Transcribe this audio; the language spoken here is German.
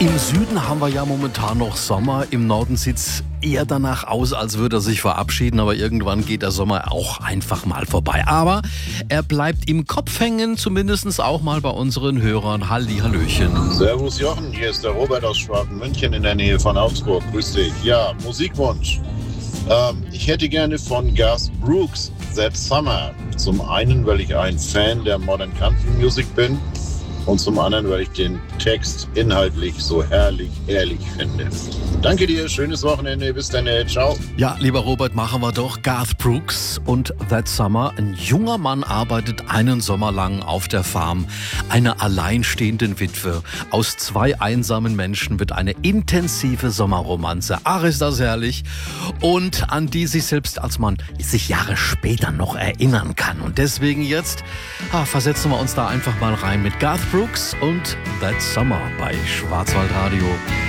Im Süden haben wir ja momentan noch Sommer. Im Norden sieht's eher danach aus, als würde er sich verabschieden. Aber irgendwann geht der Sommer auch einfach mal vorbei. Aber er bleibt im Kopf hängen, zumindest auch mal bei unseren Hörern. Hallöchen. Servus Jochen, hier ist der Robert aus Schwaben-München in der Nähe von Augsburg. Grüß dich. Ja, Musikwunsch. Ich hätte gerne von Garth Brooks That Summer. Zum einen, weil ich ein Fan der Modern Country Music bin. Und zum anderen, weil ich den Text inhaltlich so herrlich, ehrlich finde. Danke dir, schönes Wochenende, bis dann, ciao. Ja, lieber Robert, machen wir doch Garth Brooks und That Summer. Ein junger Mann arbeitet einen Sommer lang auf der Farm einer alleinstehenden Witwe. Aus zwei einsamen Menschen wird eine intensive Sommerromanze. Ach, ist das herrlich. Und an die sich selbst als man sich Jahre später noch erinnern kann. Und deswegen jetzt versetzen wir uns da einfach mal rein mit Garth Brooks und That Summer bei Schwarzwaldradio.